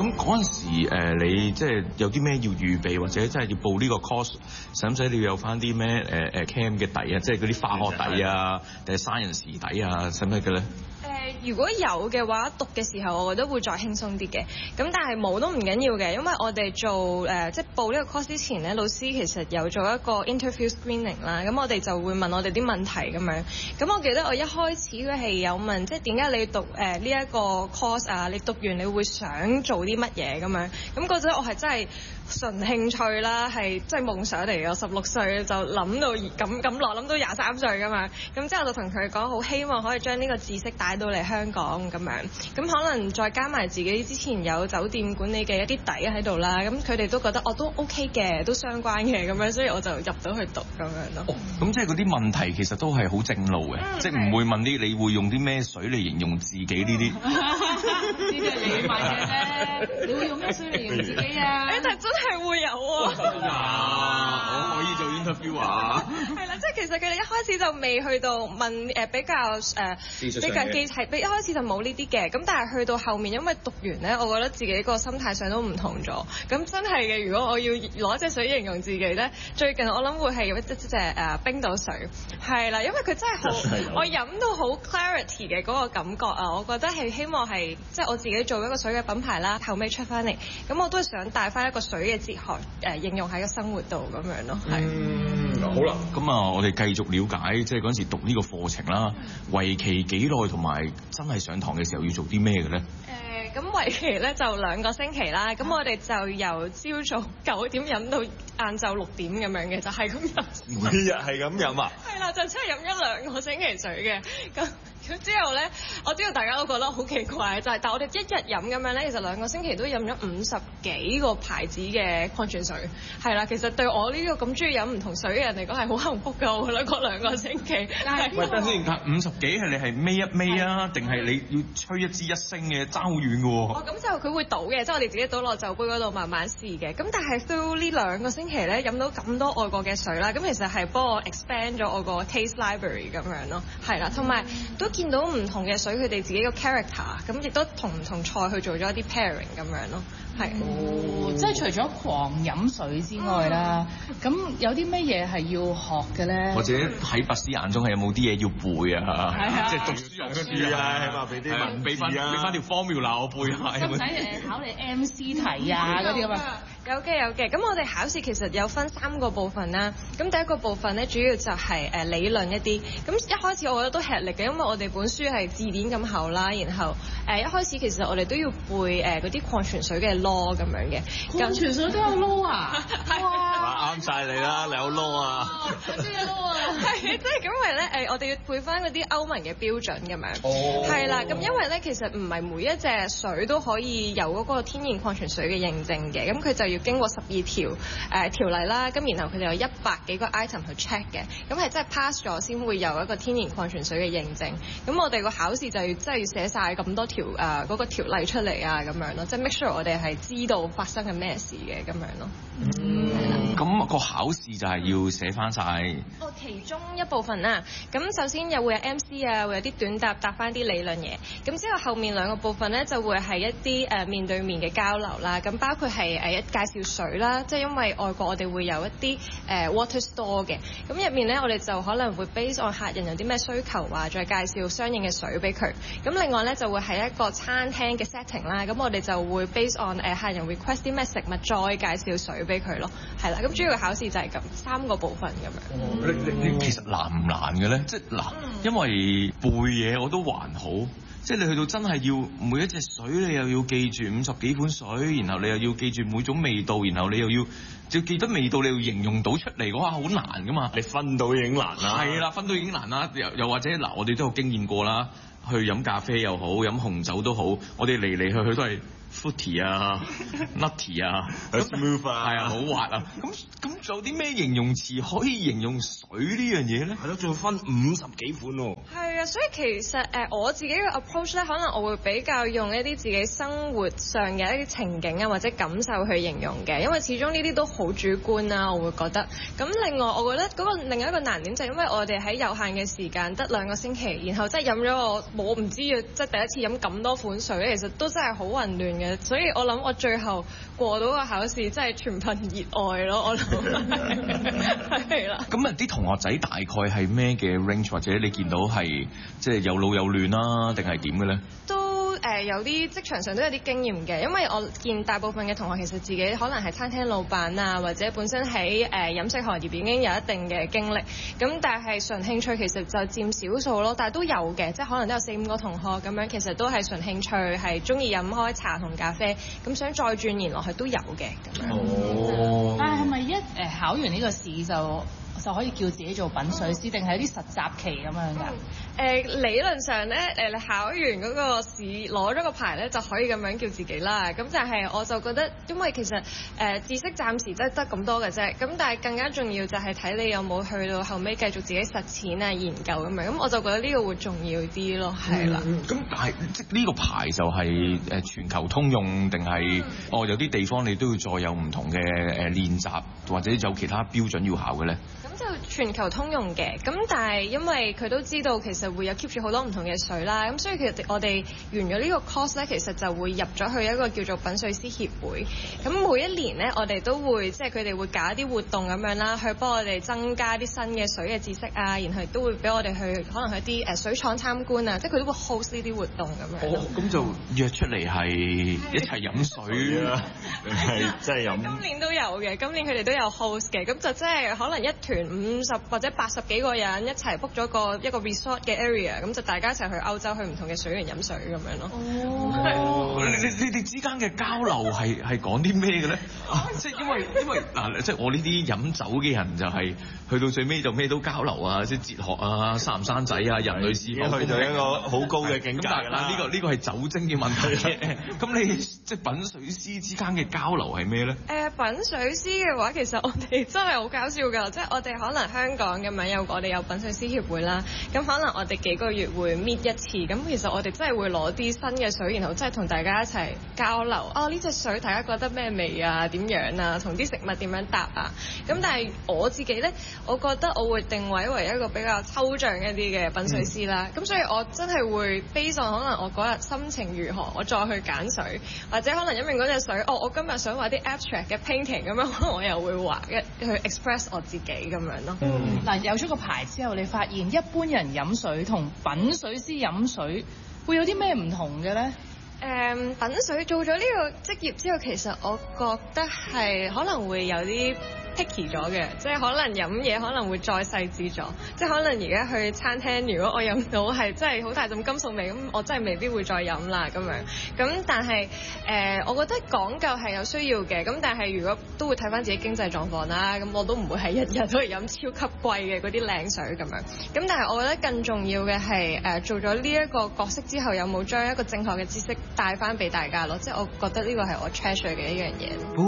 咁嗰陣時你即係有啲咩要預備，或者真係要報呢個 course， 使唔使你要有翻啲咩chem 嘅底啊？即係嗰啲化學底啊，定係 science 底啊？使唔使嘅咧？ 如果有嘅話，讀嘅時候我覺得會再輕鬆啲嘅。咁但係冇都唔緊要嘅，因為我哋做即係報呢個 course 之前咧，老師其實有做一個 interview screening 啦。咁我哋就會問我哋啲問題咁樣。咁我記得我一開始佢係有問，即係點解你讀呢一個 course 啊？你讀完你會想做啲乜嘢咁樣？咁嗰陣我係真係純興趣啦，係真係夢想嚟嘅。我16歲就諗到咁落，諗到23歲㗎嘛。咁之後就同佢講，好希望可以將呢個知識帶到嚟香港咁樣。咁可能再加埋自己之前有酒店管理嘅一啲底喺度啦。咁佢哋都覺得我都 OK 嘅，都相關嘅咁樣，所以我就入到去讀咁樣咯。 咁即係嗰啲問題其實都係好正路嘅，即係唔會問啲你會用啲咩水嚟形容自己呢啲。 呢啲係你問嘅啫，你會用咩水嚟形容自己啊？ 但係真係會有喎。 我可以做 interview 啊。 係啦，即係其實佢哋一開始就未去到問比較比較基係，一開始就冇呢啲嘅。咁但係去到後面，因為讀完咧，我覺得自己個心態上都唔同咗。咁真係嘅，如果我要攞隻水形容自己咧，最近我諗會係一隻冰島水。係啦，因為佢真係好，我飲到好 clarity 嘅嗰個感覺啊！我覺得係希望係即係我自己做一個水嘅品牌啦，後尾出翻嚟，咁我都係想帶翻一個水嘅哲學應用喺個生活度咁樣咯。 好啦，咁啊，我哋繼續了解，即係嗰陣時讀呢個課程啦，為期幾耐，同埋真係上堂嘅時候要做啲咩嘅咧？ 咁為期咧就2個星期啦，咁我哋就由朝早9點飲到晏晝6點咁樣嘅，就係咁飲。 每日係咁飲啊？ 係啦，就真係飲咗2個星期水嘅。咁之後咧，我知道大家都覺得好奇怪，就係但係我哋一日飲咁樣咧，其實2個星期都飲咗50幾個牌子嘅礦泉水。係啦，其實對我呢個咁中意飲唔同水嘅人嚟講係好幸福㗎，我覺得嗰2個星期。但係喂，等先，50幾係你係孭一孭啊，定係你要吹一支一升嘅，爭好遠㗎喎。 咁就佢會倒嘅，即係我哋自己倒落酒杯嗰度慢慢試嘅。咁但係 through 呢2個星期咧，飲到咁多外國嘅水啦，咁其實係幫我 expand 咗我個 taste library 咁樣咯。係啦，同埋都見到唔同嘅水佢哋自己個 character，咁亦都同唔同菜去做咗一啲 pairing 咁樣咯。係。 即係除咗狂飲水之外啦，咁有啲咩嘢係要學嘅咧？ 或者喺拔絲眼中係有冇啲嘢要背啊？即係讀書啊，起碼俾啲俾翻條 formula 我背下。 使唔使考你 MC 題啊嗰啲咁啊？ 有嘅。咁我哋考試其實有分3個部分啦。咁第一個部分咧，主要就係理論一啲。咁一開始我覺得都吃力嘅，因為我哋本書係字典咁厚啦。然後一開始其實我哋都要背嗰啲礦泉水嘅 law 咁樣嘅。 礦泉水都有 law 啊？ 哇！ 啱晒你啦，你有 law 啊？ 我都有 law 啊！ 係，即係咁為咧我哋要背翻嗰啲歐盟嘅標準咁樣。係啦，咁因為咧其實唔係每一隻水都可以有嗰個天然礦泉水嘅認證嘅，咁佢就要經過12條條例啦，咁然後佢哋有100幾個 item 去 check 嘅，咁係真係 pass 咗先會有一個天然礦泉水嘅認證。咁我哋個考試就要真係要寫晒咁多條嗰個條例出嚟啊咁樣咯，即係 make sure 我哋係知道發生緊咩事嘅咁樣咯。 咁個考試就係要寫翻晒。 其中一部分啦。咁首先又會有 MC 啊，會有啲短答翻啲理論嘢。咁之後後面2個部分咧就會係一啲面對面嘅交流啦。咁包括係介紹水啦，即係因為外國我哋會有一啲water store 嘅。咁入面咧我哋就可能會 base on 客人有啲咩需求啊，再介紹相應嘅水俾佢。咁另外咧就會係一個餐廳嘅 setting 啦。咁我哋就會 base on 客人 request 啲咩食物，再介紹水俾佢咯。係啦，咁主要嘅考試就係咁3個部分咁樣。 你其實難唔難嘅咧？即係嗱，因為背嘢我都還好，即係你去到真係要每一隻水，你又要記住50幾款水，然後你又要記住每種味道，然後你又要記得味道，你要形容到出嚟嘅話，好難噶嘛。你分到已經難啦。係啦，分到已經難啦。又或者嗱，我哋都有經驗過啦，去飲咖啡又好，飲紅酒都好，我哋嚟嚟去去都係fruity 啊，nutty 啊，smooth 啊，係啊，好滑啊。咁仲有啲咩形容詞可以形容水呢樣嘢咧？係咯，仲分50幾款喎。 係啊，所以其實我自己嘅 approach 咧，可能我會比較用一啲自己生活上嘅一啲情景啊，或者感受去形容嘅，因為始終呢啲都好主觀啦，我會覺得。咁另外，我覺得嗰個另一個難點就係因為我哋喺有限嘅時間得2個星期，然後即係飲咗我唔知即係第一次飲咁多款水咧，其實都真係好混亂嘅，所以我諗我最後過到個考試真係全憑熱愛咯，我諗係啦。 咁啊，啲同學仔大概係咩嘅 range， 或者你見到係即係有老有嫩啦，定係點嘅咧？ 都有啲職場上都有啲經驗嘅，因為我見大部分嘅同學其實自己可能係餐廳老闆啊，或者本身喺飲食行業已經有一定嘅經歷，咁但係純興趣其實就佔少數咯，但係都有嘅，即係可能都有4-5個同學咁樣，其實都係純興趣，係中意飲開茶同咖啡，咁想再鑽研落去都有嘅咁樣。 哦， 但係咪一考完呢個試就可以叫自己做品水師，定係有啲實習期咁樣㗎？ 理論上咧，你考完嗰個試攞咗個牌咧，就可以咁樣叫自己啦。咁但係我就覺得，因為其實知識暫時得咁多嘅啫。咁但係更加重要就係睇你有冇去到後尾繼續自己實踐啊、研究咁樣。咁我就覺得呢個會重要啲咯，係啦。 咁但係即呢個牌就係全球通用定係有啲地方你都要再有唔同嘅練習，或者有其他標準要考嘅咧？ 咁就全球通用嘅，咁但係因為佢都知道其實會有 keep 住好多唔同嘅水啦，咁所以其實我哋完咗呢個 course 咧，其實就會入咗去一個叫做品水師協會。咁每一年咧，我哋都會即係佢哋會搞一啲活動咁樣啦，去幫我哋增加啲新嘅水嘅知識啊，然後亦都會俾我哋去可能去啲水廠參觀啊，即係佢都會 host 呢啲活動咁樣。 咁就約出嚟係一齊飲水啊，定係真係飲？ 今年都有嘅，今年佢哋都有 host 嘅，咁就即係可能一團50或者80幾個人一齊 book 咗一個 resort 嘅 area， 咁就大家一齊去歐洲去唔同嘅水源飲水咁樣咯。 你哋之間嘅交流係講啲咩嘅咧？即係因為嗱，即係我呢啲飲酒嘅人就係去到最尾就咩都交流啊，即係哲學啊、生唔生仔啊、人類是否去到一個好高嘅境界㗎啦。呢個係酒精嘅問題嘅。咁你即係品水師之間嘅交流係咩咧？ 品水師嘅話，其實我哋真係好搞笑㗎，即係我哋可能香港咁樣我哋有品水師協會啦，咁可能我哋幾個月會 meet 一次，咁其實我哋真係會攞啲新嘅水，然後真係同大家一齊交流。呢隻水大家覺得咩味啊？點樣啊？同啲食物點樣搭啊？咁但係我自己咧，我覺得我會定位為一個比較抽象一啲嘅品水師啦。咁所以我真係會 base on可能我嗰日心情如何，我再去揀水，或者可能因為嗰隻水，我今日想畫啲 abstract 嘅 painting 咁樣，可能我又會畫去 express 我自己咁樣咯。 嗱，有咗個牌之後，你發現一般人飲水同品水師飲水會有啲咩唔同嘅咧？ 品水做咗呢個職業之後，其實我覺得係可能會有啲 picky 咗嘅，即係可能飲嘢可能會再細緻咗，即係可能而家去餐廳，如果我飲到係真係好大陣金屬味，咁我真係未必會再飲啦咁樣。咁但係我覺得講究係有需要嘅，咁但係如果都會睇翻自己經濟狀況啦，咁我都唔會係日日都係飲超級貴嘅嗰啲靚水咁樣。咁但係我覺得更重要嘅係做咗呢一個角色之後，有冇將一個正確嘅知識帶翻俾大家咯，即係我覺得呢個係我 treasure 嘅一樣嘢。